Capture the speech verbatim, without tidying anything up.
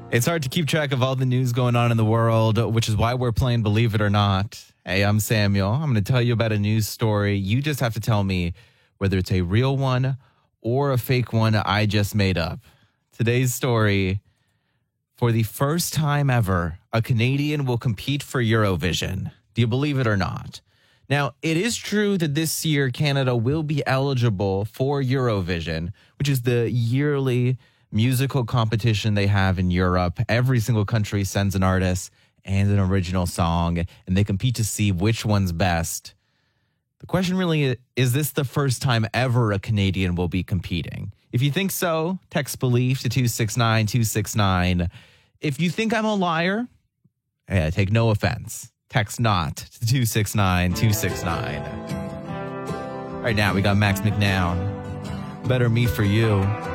It's hard to keep track of all the news going on in the world, which is why we're playing Believe It or Not. Hey, I'm Samuel. I'm going to tell you about a news story. You just have to tell me whether it's a real one or a fake one I just made up. Today's story: for the first time ever, a Canadian will compete for Eurovision. Do you believe it or not? Now, it is true that this year Canada will be eligible for Eurovision, which is the yearly musical competition they have in Europe. Every single country sends an artist and an original song, and they compete to see which one's best. The question really is, is this the first time ever a Canadian will be competing? If you think so, text Believe to two six nine two six nine. If you think I'm a liar, hey, take no offense. Text not to two six nine two six nine. Right now, we got Max McNown. Better Me For You.